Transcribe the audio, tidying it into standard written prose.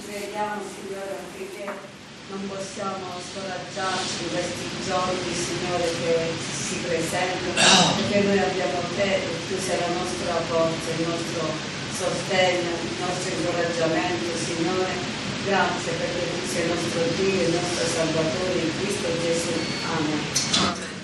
preghiamo, Signore, affinché non possiamo scoraggiarci in questi giorni, Signore, che si presentano, perché noi abbiamo te e tu sei la nostra forza, il nostro sostegno, il nostro incoraggiamento, Signore. Grazie perché tu sei il nostro Dio, il nostro Salvatore in Cristo Gesù. Amen.